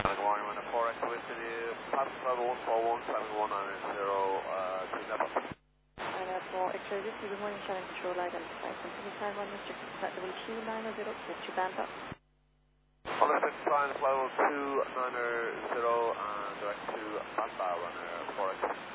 Good morning, runner 4X with the passenger 1417190 to level. And that's for X-ray Whiskey, good morning, Shannon Control, identified. Continue time on restricted flight level 290, get you band up. On restricted flight level 290 and direct to Bamba, runner 4X.